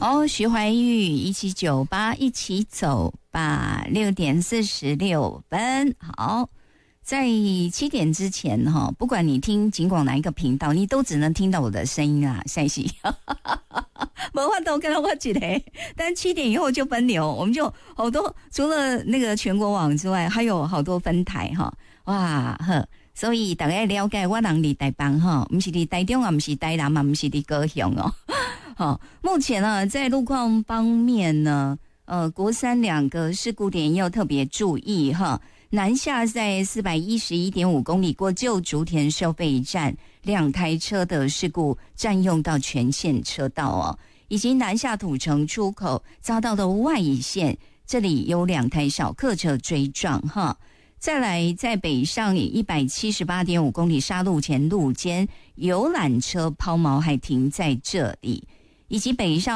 哦，徐怀钰1798一起走吧，6:46。好，在7点之前哈，不管你听警广哪一个频道，你都只能听到我的声音啊，赛西。没法都跟到我一个，但7点以后就分流，我们就好多，除了那个全国网之外，还有好多分台哈，哇呵。所以大家了解我人伫台北哈，不是伫台中啊，不是台南嘛，不是伫高雄哦。好，目前呢，在路况方面呢，国三2个事故点要特别注意哈。南下在411.5公里过旧竹田收费站，2台车的事故占用到全线车道哦，以及南下土城出口遭到的外乙线，这里有2台小客车追撞哈。再来，在北上178.5公里沙鹿前路间游览车抛锚还停在这里，以及北上